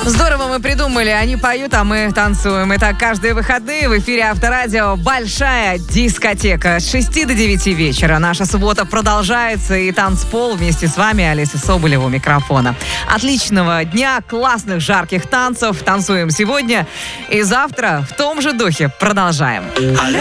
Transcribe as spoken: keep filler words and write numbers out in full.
Здорово мы придумали. Они поют, а мы танцуем. Итак, каждые выходные в эфире Авторадио большая дискотека. С шести до девяти вечера. Наша суббота продолжается. И танцпол вместе с вами, Олеся Соболева у микрофона. Отличного дня, классных жарких танцев. Танцуем сегодня и завтра в том же духе продолжаем.